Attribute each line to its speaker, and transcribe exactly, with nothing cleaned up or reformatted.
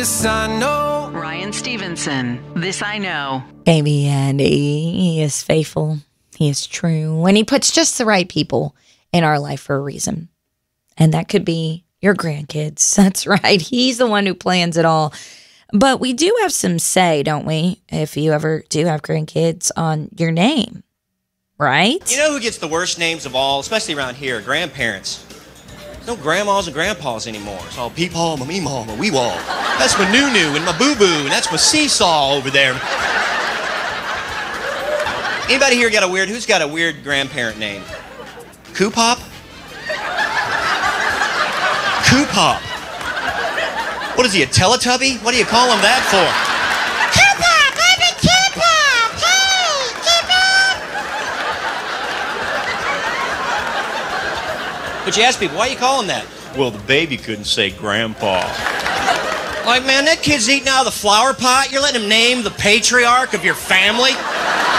Speaker 1: This I know.
Speaker 2: Ryan Stevenson, This I Know.
Speaker 3: Baby Andy, he is faithful. He is true. And he puts just the right people in our life for a reason. And that could be your grandkids. That's right. He's the one who plans it all. But we do have some say, don't we? If you ever do have grandkids, on your name, right?
Speaker 4: You know who gets the worst names of all, especially around here? Grandparents. No grandmas and grandpas anymore. It's all peepaw, my meemaw, my weewaw. That's my noo-noo and my boo-boo, and that's my seesaw over there. Anybody here got a weird, who's got a weird grandparent name? Coopop? Coopop. What is he, a Teletubby? What do you call him that for?
Speaker 5: Coopop, I'm a Coopop. Hey, Coopop.
Speaker 4: But you ask people, why you call him that? Well, the baby couldn't say grandpa. Like, man, that kid's eating out of the flower pot. You're letting him name the patriarch of your family?